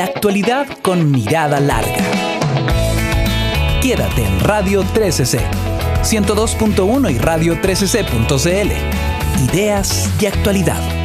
La actualidad con mirada larga. Quédate en Radio 13C, 102.1 y radio13c.cl. Ideas de actualidad.